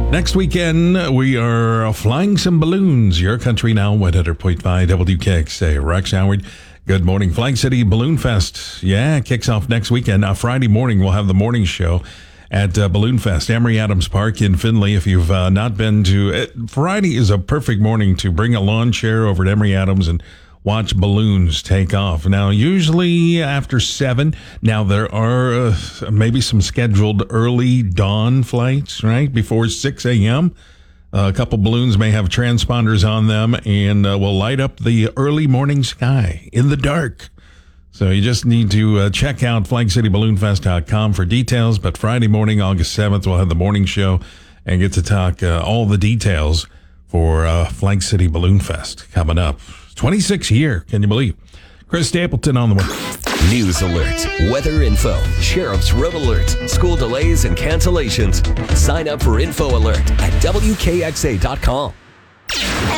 Next weekend, we are flying some balloons. Your Country Now, 100.5 WKXA. Rex Howard, good morning. Flag City Balloon Fest, kicks off next weekend. Friday morning, we'll have the morning show at Balloon Fest, Emory Adams Park in Findlay. If you've not been to it, Friday is a perfect morning to bring a lawn chair over to Emory Adams and watch balloons take off. Now, usually after 7. Now, there are maybe some scheduled early dawn flights, right, before 6 a.m. A couple balloons may have transponders on them and will light up the early morning sky in the dark. So you just need to check out flagcityballoonfest.com for details. But Friday morning, August 7th, we'll have the morning show and get to talk all the details for Flag City Balloon Fest coming up. 26th year, can you believe? Chris Stapleton on the way. News alerts, weather info, sheriff's road alerts, school delays and cancellations. Sign up for Info Alert at WKXA.com.